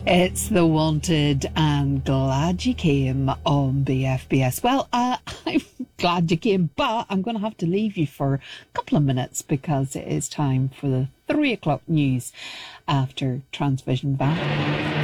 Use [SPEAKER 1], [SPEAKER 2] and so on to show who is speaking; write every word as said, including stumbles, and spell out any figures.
[SPEAKER 1] It's The Wanted, and glad you came on B F B S. Well, uh, I'm glad you came, but I'm going to have to leave you for a couple of minutes because it is time for the three o'clock news after Transvision Back.